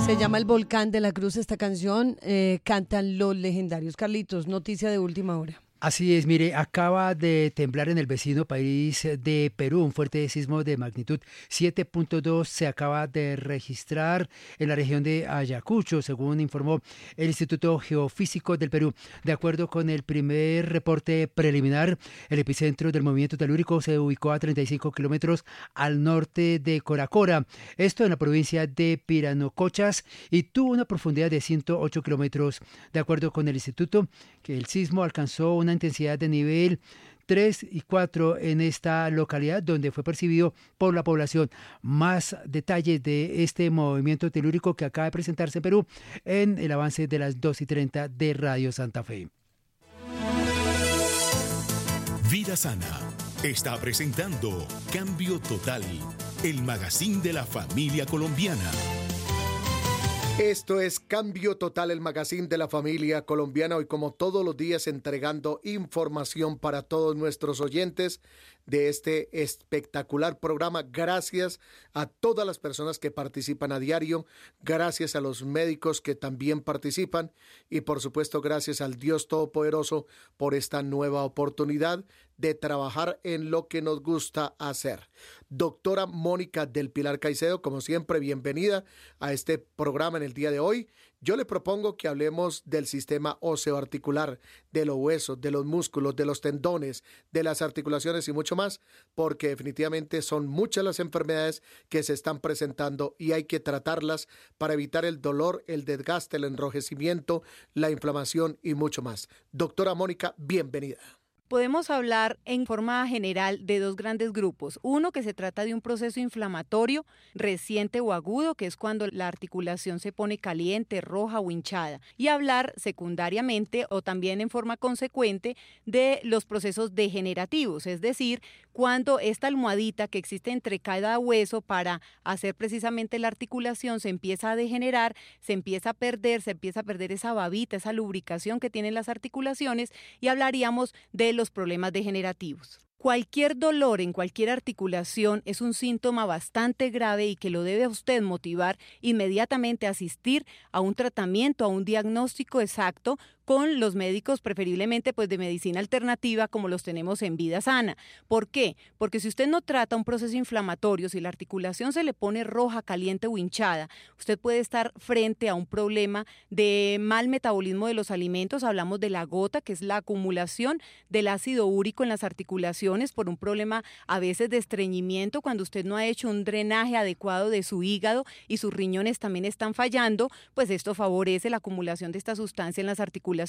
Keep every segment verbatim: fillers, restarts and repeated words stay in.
Se llama El Volcán de la Cruz esta canción, eh, cantan Los Legendarios. Carlitos, noticia de última hora. Así es, mire, acaba de temblar en el vecino país de Perú, un fuerte sismo de magnitud siete punto dos se acaba de registrar en la región de Ayacucho, según informó el Instituto Geofísico del Perú. De acuerdo con el primer reporte preliminar, el epicentro del movimiento telúrico se ubicó a treinta y cinco kilómetros al norte de Coracora, esto en la provincia de Piranocochas, y tuvo una profundidad de ciento ocho kilómetros. De acuerdo con el instituto, que el sismo alcanzó una intensidad de nivel tres y cuatro en esta localidad, donde fue percibido por la población. Más detalles de este movimiento telúrico que acaba de presentarse en Perú en el avance de las dos y treinta de Radio Santa Fe. Vida Sana está presentando Cambio Total, el magazine de la familia colombiana. Esto es Cambio Total, el magazine de la familia colombiana, hoy como todos los días entregando información para todos nuestros oyentes de este espectacular programa. Gracias a todas las personas que participan a diario, gracias a los médicos que también participan y por supuesto gracias al Dios Todopoderoso por esta nueva oportunidad de trabajar en lo que nos gusta hacer. Doctora Mónica del Pilar Caicedo, como siempre, bienvenida a este programa en el día de hoy. Yo le propongo que hablemos del sistema osteoarticular, de los huesos, de los músculos, de los tendones, de las articulaciones y mucho más, porque definitivamente son muchas las enfermedades que se están presentando y hay que tratarlas para evitar el dolor, el desgaste, el enrojecimiento, la inflamación y mucho más. Doctora Mónica, bienvenida. Podemos hablar en forma general de dos grandes grupos. Uno, que se trata de un proceso inflamatorio reciente o agudo, que es cuando la articulación se pone caliente, roja o hinchada. Y hablar secundariamente o también en forma consecuente de los procesos degenerativos, es decir, cuando esta almohadita que existe entre cada hueso para hacer precisamente la articulación se empieza a degenerar, se empieza a perder, se empieza a perder esa babita, esa lubricación que tienen las articulaciones, y hablaríamos de los problemas degenerativos. Cualquier dolor en cualquier articulación es un síntoma bastante grave y que lo debe a usted motivar inmediatamente a asistir a un tratamiento, a un diagnóstico exacto con los médicos, preferiblemente pues de medicina alternativa como los tenemos en Vida Sana. ¿Por qué? Porque si usted no trata un proceso inflamatorio, si la articulación se le pone roja, caliente o hinchada, usted puede estar frente a un problema de mal metabolismo de los alimentos. Hablamos de la gota, que es la acumulación del ácido úrico en las articulaciones por un problema a veces de estreñimiento, cuando usted no ha hecho un drenaje adecuado de su hígado y sus riñones también están fallando, pues esto favorece la acumulación de esta sustancia en las articulaciones.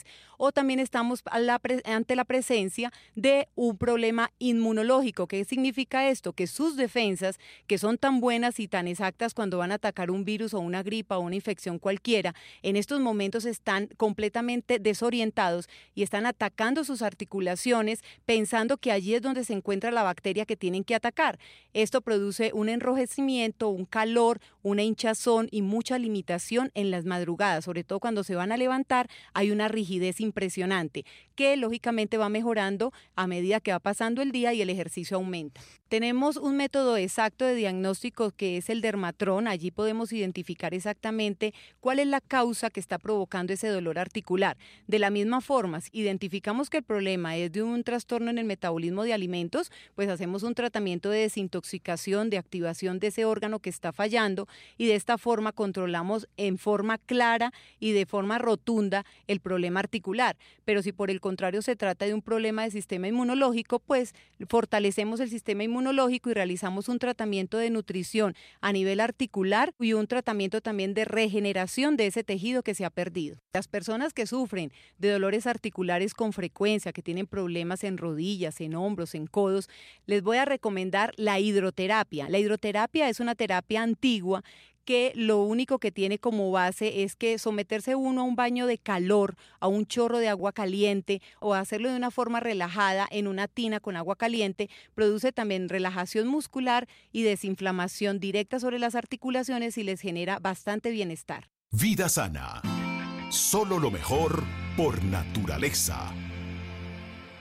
O también estamos a la pre- ante la presencia de un problema inmunológico. ¿Qué significa esto? Que sus defensas, que son tan buenas y tan exactas cuando van a atacar un virus o una gripa o una infección cualquiera, en estos momentos están completamente desorientados y están atacando sus articulaciones pensando que allí es donde se encuentra la bacteria que tienen que atacar. Esto produce un enrojecimiento, un calor, una hinchazón y mucha limitación en las madrugadas, sobre todo cuando se van a levantar. Hay una rigidez impresionante que lógicamente va mejorando a medida que va pasando el día y el ejercicio aumenta. Tenemos un método exacto de diagnóstico que es el dermatrón. Allí podemos identificar exactamente cuál es la causa que está provocando ese dolor articular. De la misma forma, si identificamos que el problema es de un trastorno en el metabolismo de alimentos, pues hacemos un tratamiento de desintoxicación, de activación de ese órgano que está fallando, y de esta forma controlamos en forma clara y de forma rotunda el problema articular. Pero si por el contrario se trata de un problema de sistema inmunológico, pues fortalecemos el sistema inmunológico y realizamos un tratamiento de nutrición a nivel articular y un tratamiento también de regeneración de ese tejido que se ha perdido. Las personas que sufren de dolores articulares con frecuencia, que tienen problemas en rodillas, en hombros, en codos, les voy a recomendar la hidroterapia. La hidroterapia es una terapia antigua que lo único que tiene como base es que someterse uno a un baño de calor, a un chorro de agua caliente o hacerlo de una forma relajada en una tina con agua caliente, produce también relajación muscular y desinflamación directa sobre las articulaciones y les genera bastante bienestar. Vida Sana. Solo lo mejor por naturaleza.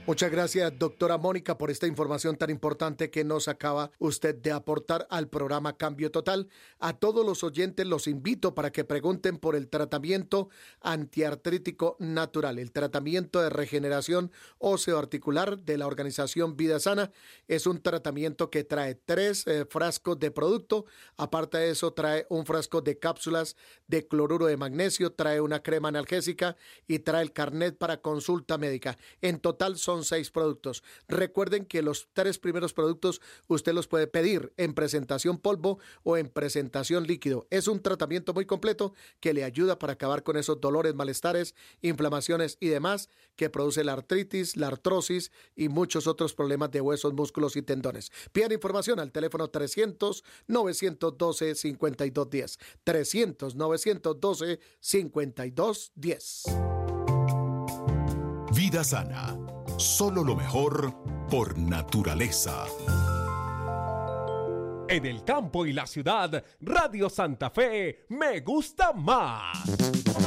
Muchas gracias, doctora Mónica, por esta información tan importante que nos acaba usted de aportar al programa Cambio Total. A todos los oyentes los invito para que pregunten por el tratamiento antiartrítico natural, el tratamiento de regeneración óseo-articular de la organización Vida Sana. Es un tratamiento que trae tres eh, frascos de producto. Aparte de eso, trae un frasco de cápsulas de cloruro de magnesio, trae una crema analgésica y trae el carnet para consulta médica. En total son seis productos. Recuerden que los tres primeros productos usted los puede pedir en presentación polvo o en presentación líquido. Es un tratamiento muy completo que le ayuda para acabar con esos dolores, malestares, inflamaciones y demás que produce la artritis, la artrosis y muchos otros problemas de huesos, músculos y tendones. Pidan información al teléfono trescientos, novecientos doce, cincuenta y dos diez. trescientos, novecientos doce, cincuenta y dos diez. Vida Sana. Solo lo mejor por naturaleza. En el campo y la ciudad, Radio Santa Fe me gusta más.